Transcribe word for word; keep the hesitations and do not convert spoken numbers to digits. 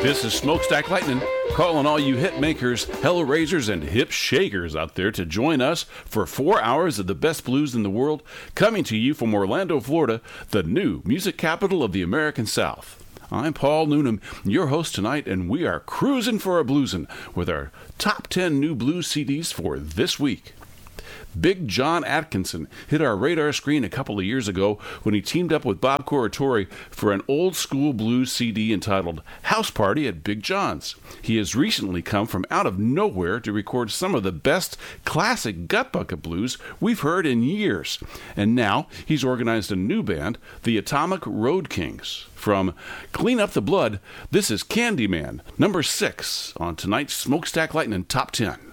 This is Smokestack Lightning, calling all you hit makers, hell raisers, and hip shakers out there to join us for four hours of the best blues in the world, coming to you from Orlando, Florida, the new music capital of the American South. I'm Paul Noonan, your host tonight, and we are cruising for a bluesin' with our top ten new blues C Ds for this week. Big John Atkinson hit our radar screen a couple of years ago when he teamed up with Bob Corritore for an old-school blues C D entitled House Party at Big John's. He has recently come from out of nowhere to record some of the best classic gut bucket blues we've heard in years. And now he's organized a new band, the Atomic Road Kings. From Clean Up the Blood, this is Candyman, number six on tonight's Smokestack Lightning Top ten.